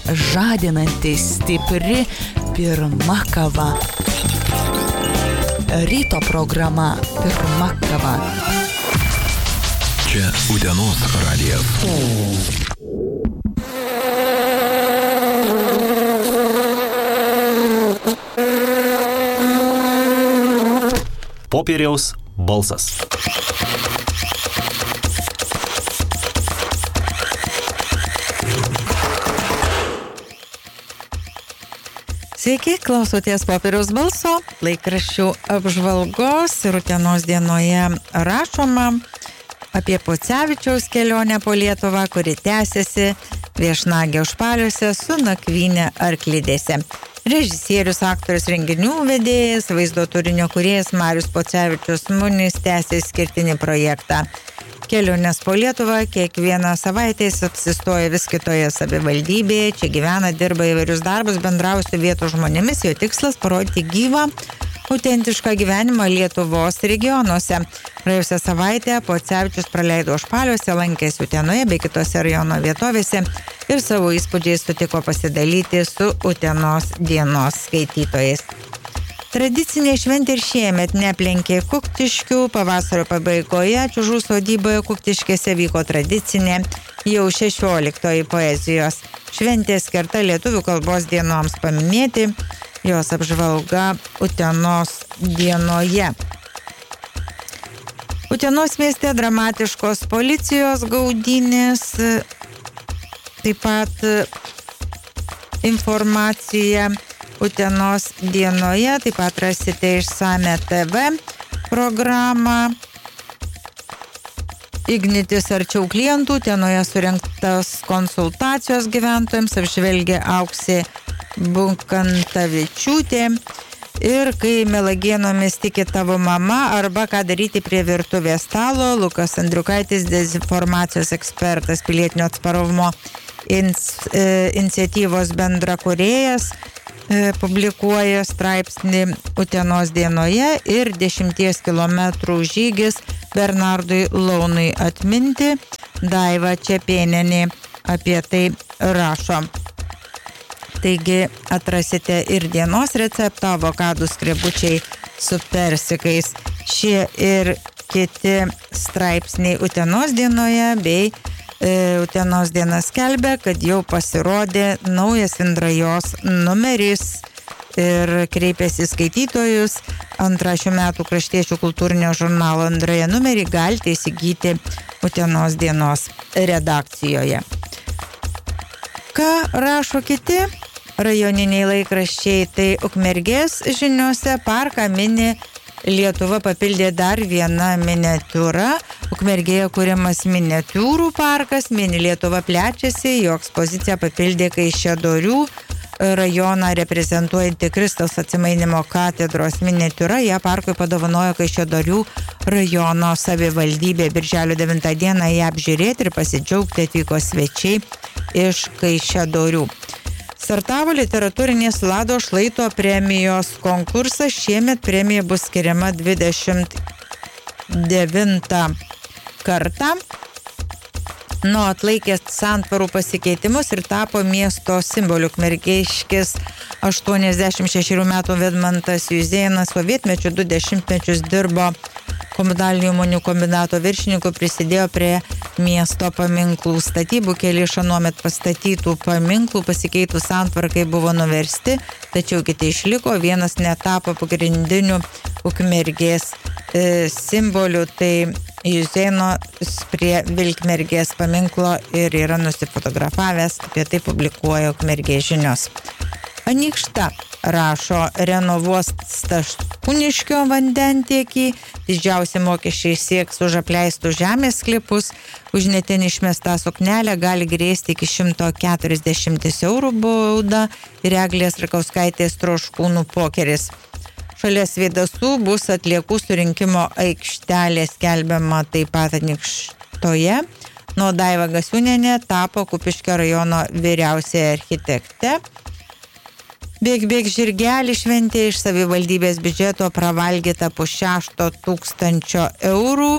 žadinanti, stipri pirma kava. Ryto programa pirma kava. Čia Utenos radijas. Popieriaus balsas. Sveiki, klausotės Popieriaus balso, laikraščių apžvalgos ir Utenos dienoje rašoma apie Pocevičiaus kelionę po Lietuvą, kuri tęsiasi Viešnagė Užpaliuose su nakvynė Arklidėse. Režisierius, aktorius, renginių vedėjas, vaizdo turinio kūrėjas Marius Pocevičius Munis tęsia išskirtinį projektą. Kelionės po Lietuvą kiekvieną savaitę jis apsistoja vis kitoje savivaldybėje, čia gyvena, dirba įvairius darbus, bendrauja su vietos žmonėmis, jo tikslas parodyti gyvą, autentišką gyvenimą Lietuvos regionuose. Praėjusią savaitę Pocevičius praleido Užpaliuose, lankėsi Utenoje bei kitose rajono vietovėse ir savo įspūdžiais sutiko pasidalyti su Utenos dienos skaitytojais. Tradicinė šventė ir šiemet neaplenkė Kuktiškių. Pavasario pabaigoje Čiužų sodyboje Kuktiškėse vyko tradicinė jau 16 poezijos šventė skirta lietuvių kalbos dienoms paminėti. Jos apžvalga Utenos dienoje. Utenos mieste dramatiškos policijos gaudynės, taip pat informacija Utenos dienoje, taip pat rasite išsame TV programą. Ignitis arčiau klientų, Utenoje surengtas konsultacijos gyventojams, apžvelgia Auksė Bunkantavičiūtė. Ir kai melagienomis tiki tavo mama, arba ką daryti prie virtuvės stalo, Lukas Andriukaitis, dezinformacijos ekspertas, pilietinio atsparumo iniciatyvos bendrakūrėjas, publikuoja straipsnį Utenos dienoje ir 10 kilometrų žygis Bernardui Launui atminti. Daiva Čepėnienė apie tai rašo. Taigi atrasite ir dienos receptą, avokadų skrebučiai su persikais. Šie ir kiti straipsniai Utenos dienoje bei Utenos diena skelbia, kad jau pasirodė naujas Indrajos numeris ir kreipėsi skaitytojus. Antrą šių metų kraštiečių kultūrinio žurnalo Indraja numerį galite įsigyti Utenos dienos redakcijoje. Ką rašo kiti rajoniniai laikraščiai? Tai Ukmergės žiniose parką mini Lietuva papildė dar vieną miniatiūrą. Ukmergėje kuriamas miniatiūrų parkas, mini Lietuva plečiasi, jo ekspoziciją papildė Kaišiadorių rajoną reprezentuojanti Kristaus Atsimainimo katedros miniatiūra. Ją parkui padovanojo Kaišiadorių rajono savivaldybė. Birželio 9 dieną ją apžiūrėti ir pasidžiaugti atvyko svečiai iš Kaišiadorių. Startavo literatūrinės Lado Šlaito premijos konkursas. Šiemet premija bus skiriama 29 kartą. Atlaikė santvarų pasikeitimus ir tapo miesto simboliu. Ukmergiškis 86 metų Vidmantas Juzėnas sovietmečiu 2 dešimtmečius dirbo komunalinių įmonių kombinato viršininku, prisidėjo prie miesto paminklų statybų. Keli iš anuomet pastatytų paminklų pasikeitus santvarkai buvo nuversti, tačiau kiti išliko. Vienas netapo pagrindiniu Ukmergės simboliu, tai Juzėnas prie Vilkmergės paminklo ir yra nusifotografavęs, apie tai publikuoja Ukmergės žinios. Anykšta rašo, renovuos Staškūniškio vandentiekį, didžiausi mokesčiai sieks už apleistų žemės sklypus, už netin išmestą suknelę gali grėsti iki 140 eurų bauda ir Eglės Rakauskaitės Troškūnų pokeris. Šalia Svėdasų bus atliekų surinkimo aikštelė, skelbiama taip pat Anykštoje. Daiva Gasiūnienė tapo Kupiškio rajono vyriausiąja architekte. Bėg žirgelį šventė iš savivaldybės biudžeto pravalgyta po 6 000 eurų.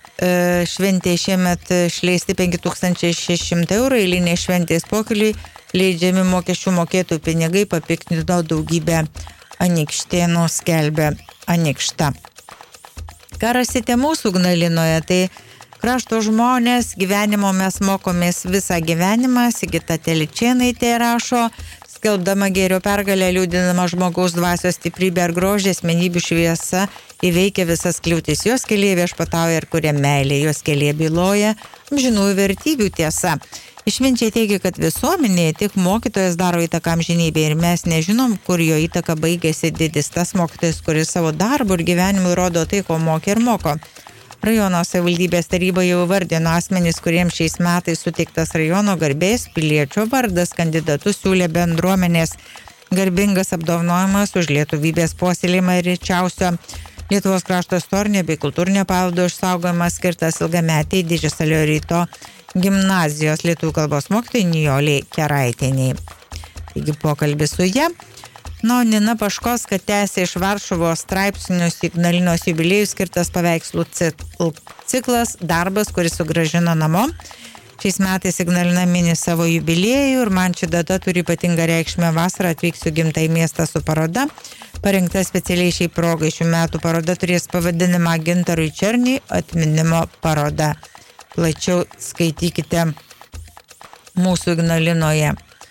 Šventė šiemet išleisti 5600 eurų, eilinė šventės pokyliui leidžiami mokesčių mokėtojų pinigai papiktino daugybę anykštėnų, skelbia Anykšta. Ką rasite mūsų Ignalinoje? Tai krašto žmonės, gyvenimo mes mokomės visą gyvenimą, Sigita Teličėnaitė rašo, skelbdama gėrio pergalę, liūdinama žmogaus dvasios stiprybė ir grožį, asmenybių šviesa įveikia visas kliūtis. Jos kelyje viešpatauja ir kuria meilė, jos kelyje byloja amžinųjų vertybių tiesa. Išminčiai teigia, kad visuomenėje tik mokytojas daro įtaką amžinybėje ir mes nežinom, kur jo įtaka baigėsi didis tas mokytojas, kuris savo darbu ir gyvenimu rodo tai, ko mokė ir moko. Rajono savivaldybės taryba jau vardino asmenys, kuriems šiais metais suteiktas rajono garbės piliečio vardas. Kandidatus siūlė bendruomenės garbingas apdovanojimas už lietuvybės puoselėjimą ir rečiausio Lietuvos krašto istorinio bei kultūrinio paveldo išsaugojimas skirtas ilgametiai Didžiasalio ryto gimnazijos lietuvių kalbos mokytojai Nijolei Keraitieniai. Taigi pokalbis su ja. Nina Paškovska tęsė iš Varšuvos straipsnius Ignalinos jubiliejų skirtas paveikslų ciklas Darbas, kuris sugrąžino namo. Šiais metais Ignalina mini savo jubiliejų ir man ši data turi ypatingą reikšmę. Vasarą atvyksiu gimtą į miestą su paroda. Parinkta specialiai šiai progai. Šių metų paroda turės pavadinimą Gintarui Černiui atminimo paroda. Plačiau skaitykite mūsų Ignalinoje.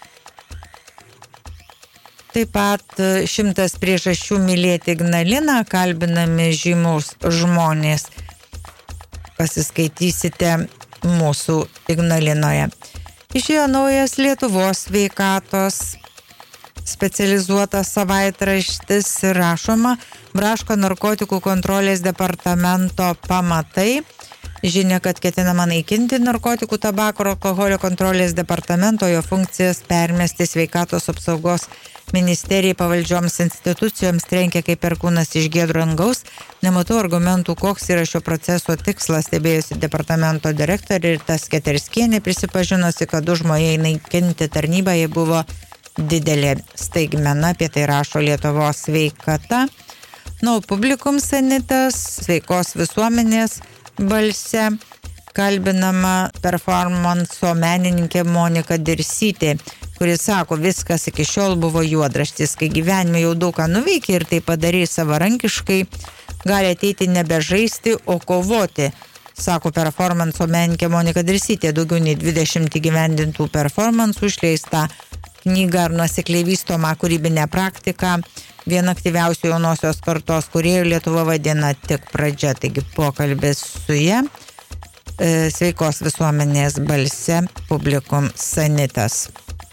Taip pat 100 priežasčių mylėti Ignaliną, kalbinami žymaus žmonės. Pasiskaitysite mūsų Ignalinoje. Išėjo naujas Lietuvos sveikatos specializuotas savaitraštis ir rašoma Braško narkotikų kontrolės departamento pamatai. Žinia, kad ketinama naikinti narkotikų, tabako ir alkoholio kontrolės departamento, jo funkcijas permesti sveikatos apsaugos ministerijai pavaldžioms institucijoms trenkia kaip perkūnas iš giedro dangaus. Nematau argumentų, koks yra šio proceso tikslas, stebėjusi departamento direktorė Rita Sketerskienė, prisipažinusi, kad užmojai naikinti tarnybą jai buvo didelė staigmena, apie tai rašo Lietuvos sveikata. Publikum sanitas, sveikos visuomenės balse kalbinama performanso menininkė Monika Dirsytė, kuris sako, viskas iki šiol buvo juodraštis, kai gyvenime jau daug ką nuveikė ir tai padarė savarankiškai, gali ateiti nebežaisti, o kovoti, sako performanso menininkė Monika Dirsytė. Daugiau nei 20 įgyvendintų performansų, išleista knyga ar nuosekliai vystoma kūrybinė praktika. Viena aktyviausių jaunosios kartos kūrėjų Lietuva vadina tik pradžia. Taigi pokalbis su ja sveikos visuomenės balse publikum sanitas.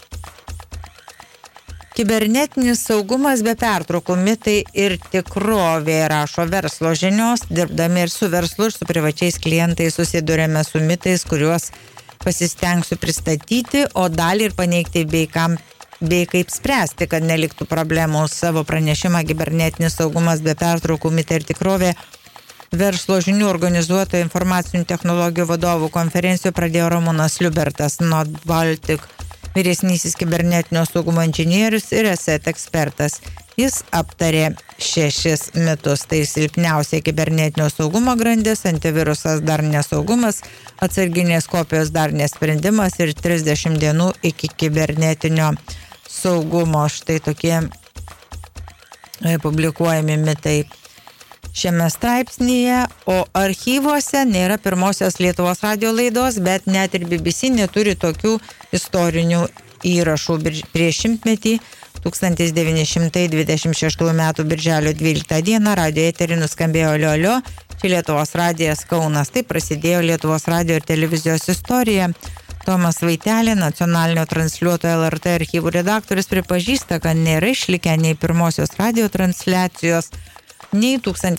Kibernetinis saugumas be pertraukų, mitai ir tikrovė, rašo Verslo žinios. Dirbdami ir su verslu, ir su privačiais klientais susidurėme su mitais, kuriuos pasistengsiu pristatyti, o dalį ir paneigti bei kaip spręsti, kad neliktų problemų. Savo pranešimą Kibernetinis saugumas be pertraukų, mitai ir tikrovė Verslo žinių organizuotojo informacinių technologijų vadovų konferencijų pradėjo Ramūnas Liubertas, Not Baltic vyresnysis kibernetinio saugumo inžinierius ir ESET ekspertas. Jis aptarė 6 mitus. Tai silpniausia kibernetinio saugumo grandis, antivirusas dar nesaugumas, atsarginės kopijos dar nesprendimas ir 30 dienų iki kibernetinio saugumo. Štai tokie publikuojami mitai šiame straipsnyje, o archyvuose nėra pirmosios Lietuvos radijo laidos, bet net ir BBC neturi tokių istorinių įrašų. Prieš šimtmetį 1926 m. birželio 12 d. radijo eterį nuskambėjo Liolio, čia Lietuvos radijas Kaunas. Tai prasidėjo Lietuvos radijo ir televizijos istorija. Tomas Vaitelė, nacionalinio transliuotojo LRT archyvų redaktorius, pripažįsta, kad nėra išlikę nei pirmosios radijo transliacijos, nei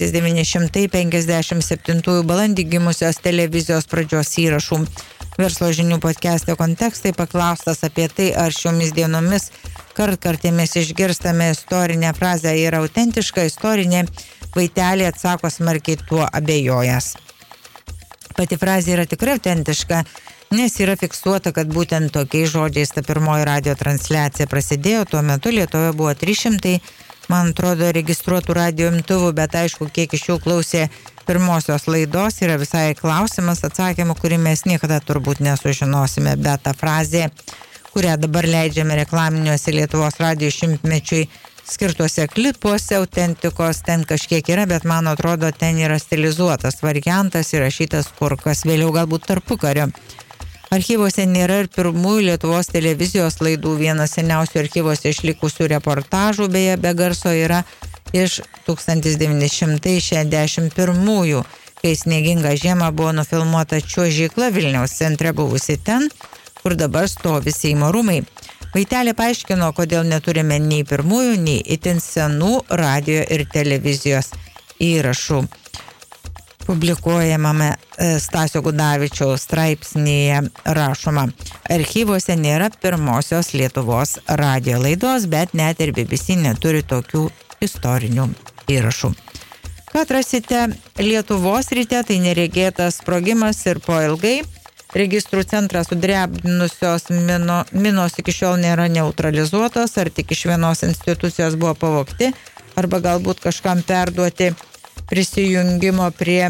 1957 balandį gimusios televizijos pradžios įrašų. Verslo žinių podcast'e Kontekstai paklaustas apie tai, ar šiomis dienomis kartkartėmis išgirstame istorinę frazę yra autentiška, istorinė, Vaitelė atsako smarkiai tuo abejojas. Pati frazė yra tikrai autentiška, nes yra fiksuota, kad būtent tokiais žodžiais ta pirmoji radio transliacija prasidėjo. Tuo metu Lietuvoje buvo 300, man atrodo, registruotų radio imtuvų, bet aišku, kiek iš jų klausė pirmosios laidos, yra visai klausimas, atsakymų, kurį mes niekada turbūt nesužinosime, bet ta frazė kurią dabar leidžiame reklaminiuose Lietuvos radijo 100-mečiui skirtuose klipuose, autentikos ten kažkiek yra, bet man atrodo, ten yra stilizuotas variantas įrašytas kur kas vėliau galbūt tarpukario. Archyvose nėra ir pirmųjų Lietuvos televizijos laidų. Vienas seniausių archyvose išlikusių reportažų, beje, be garso yra iš 1961-ųjų, kai snieginga žiema buvo nufilmuota čiuožykla Vilniaus centre buvusi ten, kur dabar stovi Seimo rūmai. Vaitelė paaiškino, kodėl neturime nei pirmųjų, nei itin senų radio ir televizijos įrašų. Publikuojamame Stasio Gudavičiaus straipsnyje rašoma: archyvose nėra pirmosios Lietuvos radio laidos, bet net ir BBC neturi tokių istorinių įrašų. Ką atrasite Lietuvos ryte, tai neregėtas sprogimas ir po ilgai registrų centrą sudrebinusios minos iki šiol nėra neutralizuotos, ar tik iš vienos institucijos buvo pavogti, arba galbūt kažkam perduoti prisijungimo prie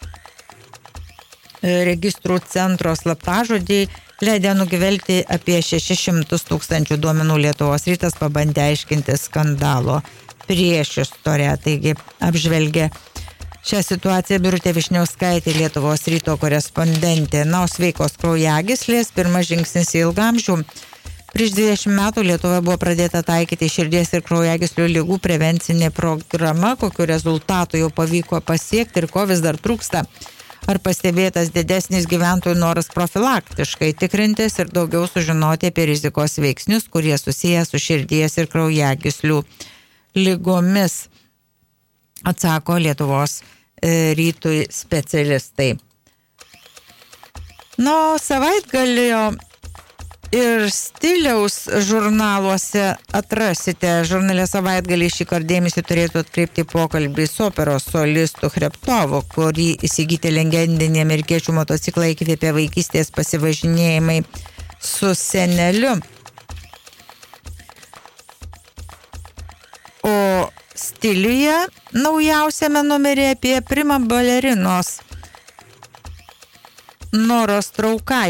registrų centro slaptažodžiai, leidė nugvelti apie 600 tūkstančių duomenų. Lietuvos rytas pabandė aiškinti skandalo priešistorę, taigi apžvelgė šią situaciją Birutė Vyšniauskaitė, Lietuvos ryto korespondentė. Na, o sveikos kraujagyslės pirmas žingsnis į ilgamžių. Prieš 20 metų Lietuvoje buvo pradėta taikyti širdies ir kraujagyslių ligų prevencinė programa, kokiu rezultatu jau pavyko pasiekti ir ko vis dar trūksta. Ar pastebėtas didesnis gyventojų noras profilaktiškai tikrintis ir daugiau sužinoti apie rizikos veiksnius, kurie susiję su širdies ir kraujagyslių ligomis, atsako Lietuvos rytui specialistai. Nu, savaitgalio ir stiliaus žurnaluose atrasite. Žurnale Savaitgalį šįkart dėmesį turėtų atkreipti pokalbį su operos solistu Chreptovu, kurį įsigyti legendinį amerikiečių motociklą įkvėpė vaikystės pasivažinėjimai su seneliu. O stiliuje naujausiame numeryje apie primą balerinos Noros Traukai